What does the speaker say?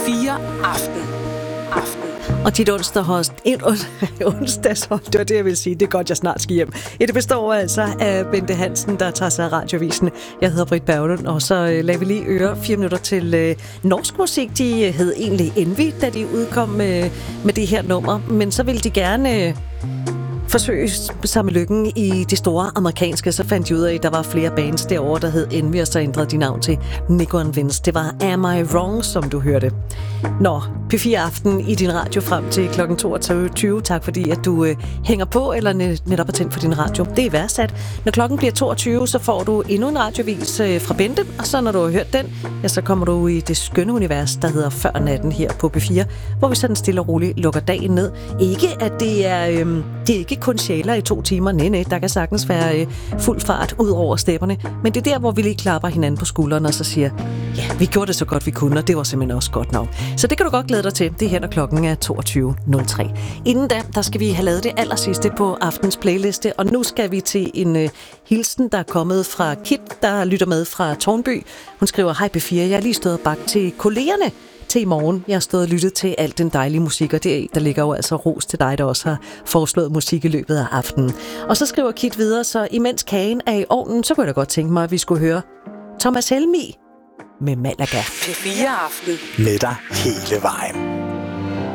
P4 Aften. Og dit onsdagshold, det var det, jeg ville sige. Det er godt, jeg snart skal hjem. Det består altså af Bente Hansen, der tager sig af radioavisen. Jeg hedder Britt Berglund, og så lader vi lige 4 minutter til norsk musik. De hed egentlig Envy, da de udkom med det her nummer. Men så ville de gerne forsøge samme lykken i de store amerikanske. Så fandt de ud af, at der var flere bands derovre, der hed Envy, og så ændrede de navn til Nico and Vince. Det var Am I Wrong, som du hørte. Nå, P4 Aften i din radio frem til kl. 22. Tak fordi, at du hænger på, eller netop er tændt for din radio. Det er værdsat. Når klokken bliver 22, så får du endnu en radiovis fra Bente, og så når du har hørt den, ja, så kommer du i det skønne univers, der hedder Før natten her på P4, hvor vi sådan stille og roligt lukker dagen ned. Ikke at det er ikke kun sjæler i 2 timer. Nej, der kan sagtens være fuld fart ud over stepperne. Men det er der, hvor vi lige klapper hinanden på skulderen og så siger, ja, vi gjorde det så godt vi kunne, og det var simpelthen også godt nok. Så det kan du godt glæde dig til. Det er her, når klokken er 22.03. Inden da, der skal vi have lavet det allersidste på aftens playliste, og nu skal vi til en hilsen, der er kommet fra Kit, der lytter med fra Tårnby. Hun skriver, hej P4, jeg er lige stået bag til kollegerne til i morgen. Jeg har stået og lyttet til alt den dejlige musik, og der ligger jo altså ros til dig, der også har foreslået musik i løbet af aftenen. Og så skriver Kit videre, så imens kagen er i ovnen, så kunne jeg da godt tænke mig, at vi skulle høre Thomas Helmig med Malaga. P4 Aften. Med dig hele vejen.